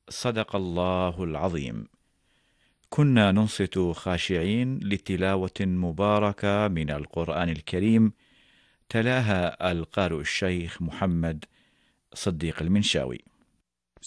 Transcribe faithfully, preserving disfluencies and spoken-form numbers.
صدق الله العظيم. كنا ننصت خاشعين لتلاوة مباركة من القرآن الكريم، تلاها القارئ الشيخ محمد صديق المنشاوي.